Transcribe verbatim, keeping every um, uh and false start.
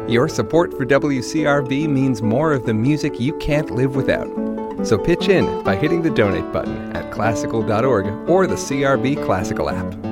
Your support for W C R B means more of the music you can't live without. So pitch in by hitting the donate button at classical dot org or the C R B Classical app.